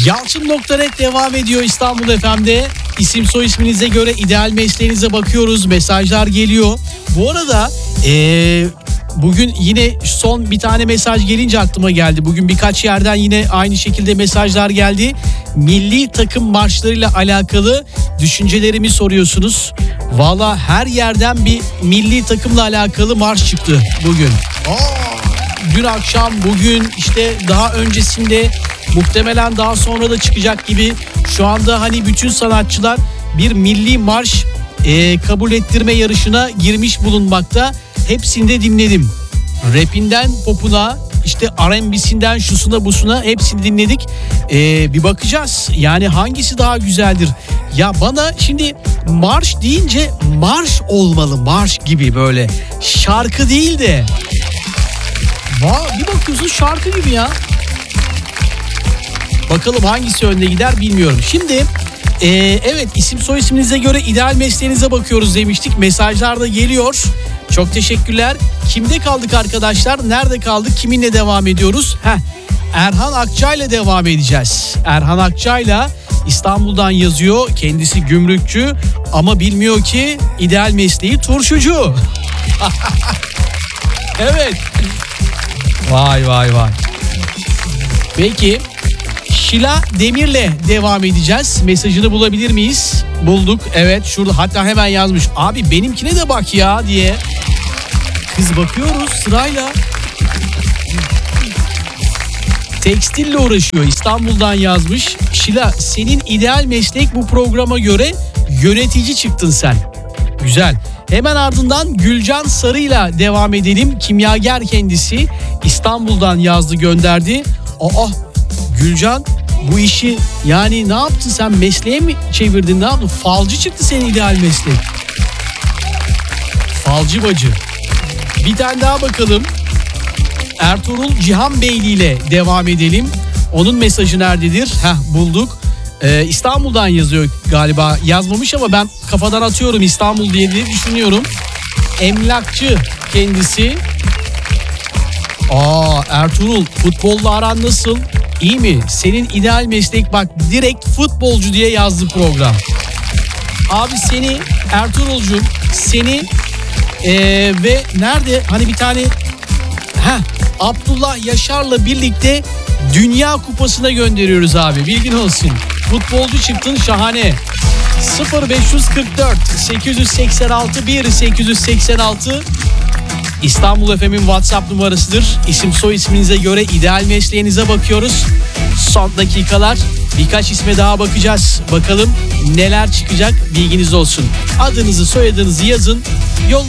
Yalçın.net devam ediyor İstanbul FM'de. İsim soy isminize göre ideal mesleğinize bakıyoruz. Mesajlar geliyor. Bu arada bugün yine son bir tane mesaj gelince aklıma geldi. Bugün birkaç yerden yine aynı şekilde mesajlar geldi. Milli takım marşlarıyla alakalı düşüncelerimi soruyorsunuz. Valla her yerden bir milli takımla alakalı marş çıktı bugün. Dün akşam, bugün, işte daha öncesinde, muhtemelen daha sonra da çıkacak gibi. Şu anda hani bütün sanatçılar bir milli marş kabul ettirme yarışına girmiş bulunmakta. Hepsini de dinledim. Rapinden popuna, işte R&B'sinden şusuna busuna hepsini dinledik. Bir bakacağız. Yani hangisi daha güzeldir? Ya bana şimdi marş deyince marş olmalı, marş gibi böyle. Şarkı değil de. Bir bakıyorsun şarkı gibi ya. Bakalım hangisi önde gider bilmiyorum. Şimdi evet, isim soy isminize göre ideal mesleğinize bakıyoruz demiştik. Mesajlar da geliyor. Çok teşekkürler. Kimde kaldık arkadaşlar? Nerede kaldık? Kiminle devam ediyoruz? Erhan Akçay'la devam edeceğiz. Erhan Akçay'la İstanbul'dan yazıyor. Kendisi gümrükçü ama bilmiyor ki ideal mesleği turşucu. Evet. Vay. Peki Şila Demir'le devam edeceğiz. Mesajını bulabilir miyiz? Bulduk. Evet, şurada hatta hemen yazmış. Abi benimkine de bak ya diye. Kız bakıyoruz sırayla. Tekstille uğraşıyor. İstanbul'dan yazmış. Şila, senin ideal meslek bu programa göre yönetici çıktın sen. Güzel. Hemen ardından Gülcan Sarı'yla devam edelim. Kimyager kendisi. İstanbul'dan yazdı, gönderdi. Gülcan, bu işi yani ne yaptın sen, mesleğe mi çevirdin, ne yaptın? Falcı çıktı senin ideal meslek. Falcı bacı. Bir tane daha bakalım. Ertuğrul Cihan Beyli ile devam edelim. Onun mesajı nerededir? Bulduk. İstanbul'dan yazıyor galiba. Yazmamış ama ben kafadan atıyorum İstanbul diye düşünüyorum. Emlakçı kendisi. Ertuğrul, futbolla aran nasıl? İyi mi? Senin ideal meslek, bak direkt futbolcu diye yazdı program. Abi seni, Ertuğrul'cum, seni ve nerede hani bir tane Abdullah Yaşar'la birlikte Dünya Kupası'na gönderiyoruz abi, bilgin olsun. Futbolcu çıktın, şahane. 0544 886 1886 İstanbul FM'in WhatsApp numarasıdır. İsim soy isminize göre ideal mesleğinize bakıyoruz. Son dakikalar, birkaç isme daha bakacağız. Bakalım neler çıkacak, bilginiz olsun. Adınızı, soyadınızı yazın.